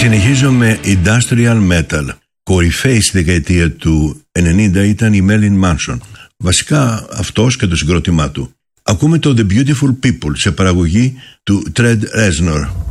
Συνεχίζω με industrial metal. Κορυφαίη στη δεκαετία του 90 ήταν η Marilyn Manson. Βασικά αυτός και το συγκρότημά του. Ακούμε το The Beautiful People σε παραγωγή του Trent Reznor.